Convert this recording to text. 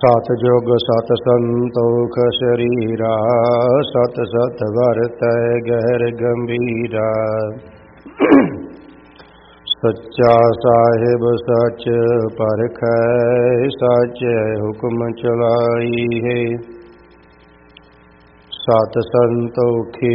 ਸਤਿ ਜੁਗ ਸਤਿ ਸੰਤੋਖ ਸ਼ਰੀਰਾ, ਸਤ ਸਤ ਵਰਤੈ ਗਹਿਰ ਗੰਭੀਰਾ। ਸੱਚਾ ਸਾਹਿਬ ਸੱਚ ਪਰਖੈ, ਸਾਚੇ ਹੁਕਮ ਚਲਾਈ ਹੈ। ਸਤ ਸੰਤੋਖੀ